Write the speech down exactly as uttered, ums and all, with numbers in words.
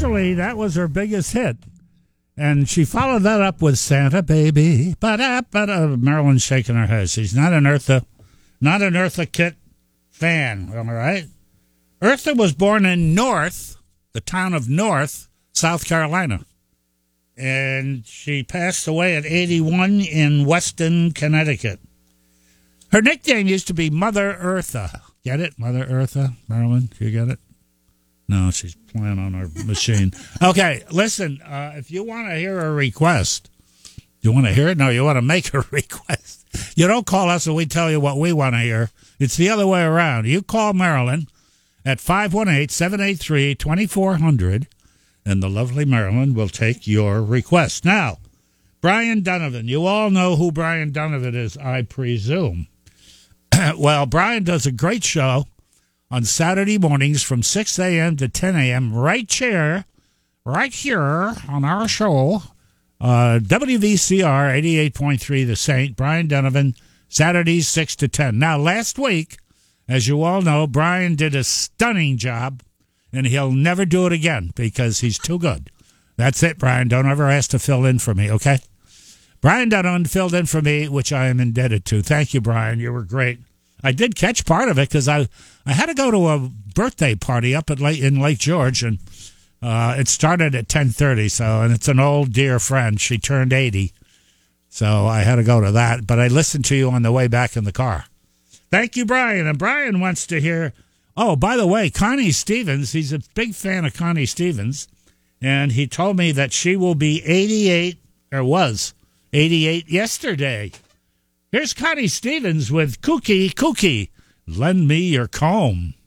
actually, that was her biggest hit. And she followed that up with Santa Baby. Ba-da, ba-da. Marilyn's shaking her head. She's not an Eartha, not an Eartha Kitt fan, all right? Eartha was born in North, the town of North, South Carolina. And she passed away at eighty-one in Weston, Connecticut. Her nickname used to be Mother Eartha. Get it? Mother Eartha? Marilyn, you get it? No, she's playing on her machine. Okay, listen, uh, if you want to hear a request, you want to hear it? No, you want to make a request. You don't call us and we tell you what we want to hear. It's the other way around. You call Marilyn at five one eight, seven eight three, two four zero zero, and the lovely Marilyn will take your request. Now, Brian Donovan. You all know who Brian Donovan is, I presume. Well, Brian does a great show on Saturday mornings from six a.m. to ten a.m. right here, right here on our show, uh, W V C R eighty-eight point three The Saint, Brian Donovan, Saturdays six to ten. Now, last week, as you all know, Brian did a stunning job, and he'll never do it again because he's too good. That's it, Brian. Don't ever ask to fill in for me, okay? Brian Donovan filled in for me, which I am indebted to. Thank you, Brian. You were great. I did catch part of it because I, I had to go to a birthday party up at Lake, in Lake George, and uh, it started at ten thirty. So, and it's an old dear friend. She turned eighty, so I had to go to that. But I listened to you on the way back in the car. Thank you, Brian. And Brian wants to hear. Oh, by the way, Connie Stevens. He's a big fan of Connie Stevens, and he told me that she will be eighty-eight, or was eighty-eight yesterday. Here's Connie Stevens with Kooky Kooky. Lend me your comb.